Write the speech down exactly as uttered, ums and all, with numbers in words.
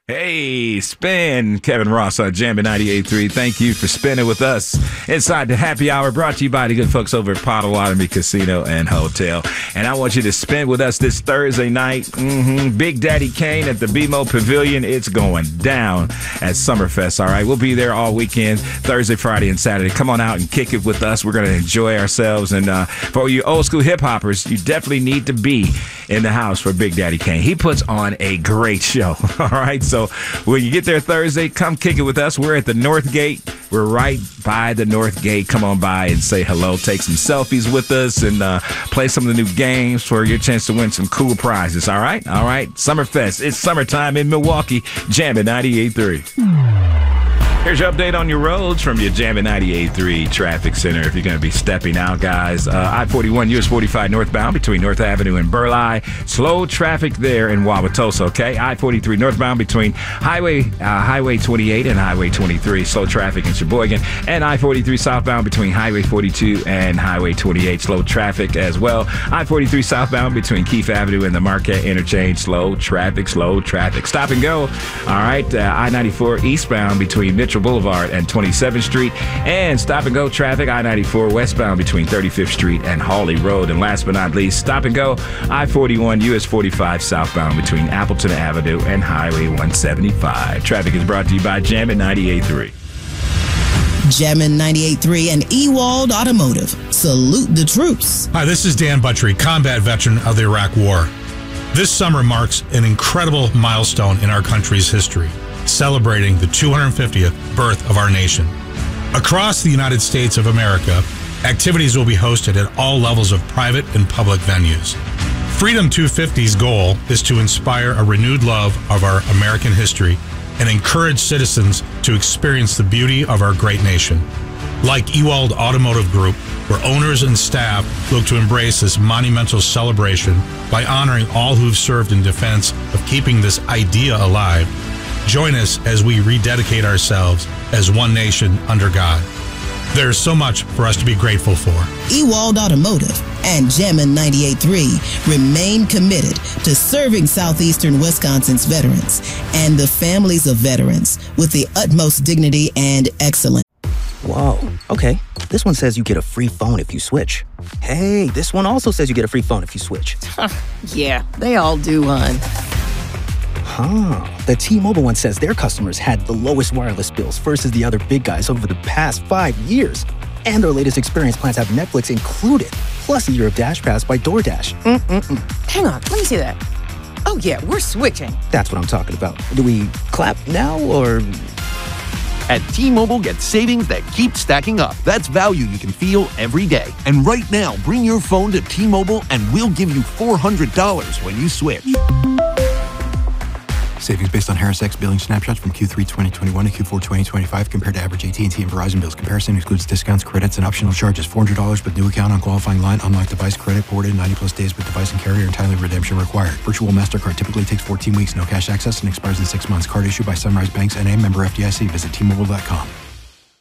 Hey, spin. Kevin Ross on Jammin' ninety-eight point three. Thank you for spinning with us inside the happy hour, brought to you by the good folks over at Potawatomi Casino and Hotel. And I want you to spin with us this Thursday night. Mm-hmm. Big Daddy Kane at the B M O Pavilion. It's going down at Summerfest, all right? We'll be there all weekend, Thursday, Friday, and Saturday. Come on out and kick it with us. We're going to enjoy ourselves. And uh, for you old school hip hoppers, you definitely need to be in the house for Big Daddy Kane. He puts on a great show, all right? So when you get there Thursday, come kick it with us. We're at the North Gate. We're right by the North Gate. Come on by and say hello. Take some selfies with us and uh, play some of the new games for your chance to win some cool prizes. All right? All right. Summerfest. It's summertime in Milwaukee. Jammin' ninety-eight point three. Here's your update on your roads from your Jammin' ninety-eight point three Traffic Center. If you're going to be stepping out, guys, uh, I forty-one, U S forty-five northbound between North Avenue and Burleigh. Slow traffic there in Wauwatosa, okay? I forty-three northbound between Highway uh, Highway twenty-eight and Highway twenty-three. Slow traffic in Sheboygan. And I forty-three southbound between Highway forty-two and Highway twenty-eight. Slow traffic as well. I forty-three southbound between Keefe Avenue and the Marquette Interchange. Slow traffic, slow traffic. Stop and go. All right, uh, I ninety-four eastbound between Mitchell Boulevard and twenty-seventh Street, and stop and go traffic I ninety-four westbound between thirty-fifth Street and Hawley Road. And last but not least, stop and go I forty-one U S forty-five southbound between Appleton Avenue and Highway one seventy-five. Traffic is brought to you by Jammin' ninety-eight point three. Jammin' ninety-eight point three and Ewald Automotive. Salute the troops. Hi, this is Dan Buttrey, combat veteran of the Iraq War. This summer marks an incredible milestone in our country's history, celebrating the two hundred fiftieth birth of our nation. Across the United States of America, activities will be hosted at all levels of private and public venues. Freedom two fifty's goal is to inspire a renewed love of our American history and encourage citizens to experience the beauty of our great nation. Like Ewald Automotive Group, where owners and staff look to embrace this monumental celebration by honoring all who've served in defense of keeping this idea alive, join us as we rededicate ourselves as one nation under God. There is so much for us to be grateful for. Ewald Automotive and Jammin' ninety-eight point three remain committed to serving southeastern Wisconsin's veterans and the families of veterans with the utmost dignity and excellence. Whoa, okay. This one says you get a free phone if you switch. Hey, this one also says you get a free phone if you switch. Yeah, they all do, hon. Huh. The T-Mobile one says their customers had the lowest wireless bills versus the other big guys over the past five years. And their latest experience plans have Netflix included, plus a year of Dash Pass by DoorDash. Mm-mm-mm. Hang on, let me see that. Oh yeah, we're switching. That's what I'm talking about. Do we clap now, or...? At T-Mobile, get savings that keep stacking up. That's value you can feel every day. And right now, bring your phone to T-Mobile and we'll give you four hundred dollars when you switch. Savings based on Harris X billing snapshots from Q three twenty twenty-one to Q four twenty twenty-five compared to average A T and T and Verizon bills. Comparison excludes discounts, credits, and optional charges. four hundred dollars with new account on qualifying line. Unlock device credit ported ninety plus days with device and carrier, and timely redemption required. Virtual MasterCard typically takes fourteen weeks. No cash access and expires in six months. Card issued by Sunrise Banks N A, member F D I C. Visit T Mobile dot com.